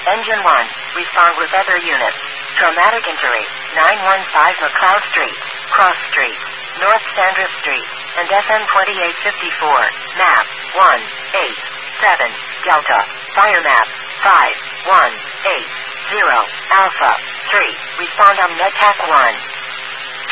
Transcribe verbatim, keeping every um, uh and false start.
Engine one, respond with other units. Traumatic injury, nine one five McLeod Street, Cross Street, North Sandra Street, and F M twenty-eight fifty-four, map, one, eight, seven, Delta, fire map, five, one, eight, zero, Alpha, three, respond on NetTac one.